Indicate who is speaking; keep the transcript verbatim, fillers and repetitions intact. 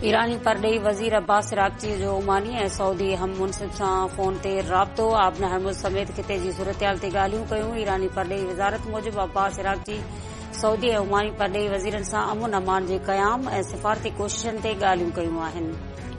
Speaker 1: ईरानी परडेही वज़ीर अब्बास इराक़ची जो ओमानी ऐं सऊदी हम मुनसिब सां फोन ते राब्तो। आबन हरमुज़ समेत खिते जी सूरतहाल ते ॻाल्हियूं कयूं। ईरानी परडेही वज़ारत मूजिब अब्बास इराक़ची सऊदी ऐं ओमानी परडेही वज़ीरनि सां अमन अमान जे क़याम ऐं सिफ़ारती कोशिशनि ते ॻाल्हियूं कयूं आहिनि।